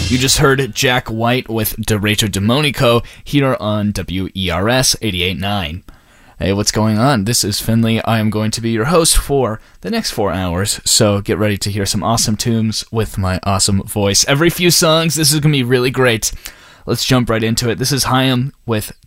You just heard Jack White with Derecho Demonico here on WERS 88.9. Hey, what's going on? This is Finley. I am going to be your host for the next 4 hours, so get ready to hear some awesome tunes with my awesome voice. Every few songs, this is going to be really great. Let's jump right into it. This is Haim with